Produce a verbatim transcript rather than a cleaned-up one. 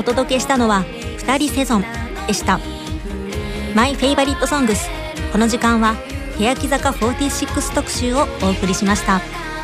届けしたのはふたりセゾンでした。マイフェイバリットソングス、この時間は欅坂フォーティーシックス特集をお送りしました。